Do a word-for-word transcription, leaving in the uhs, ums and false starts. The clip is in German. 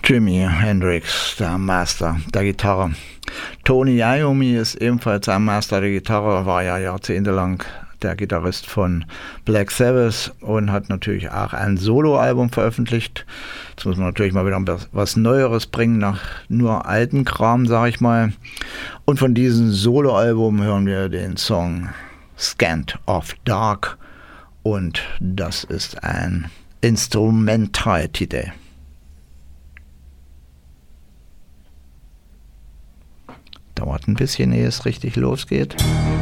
Jimi Hendrix, der Master der Gitarre. Tony Iommi ist ebenfalls ein Master der Gitarre, war ja jahrzehntelang der Gitarrist von Black Sabbath und hat natürlich auch ein Soloalbum veröffentlicht. Jetzt muss man natürlich mal wieder was Neueres bringen, nach nur alten Kram, sag ich mal. Und von diesem Soloalbum hören wir den Song Scent of Dark und das ist ein Instrumentaltitel. Dauert ein bisschen, ehe es richtig losgeht.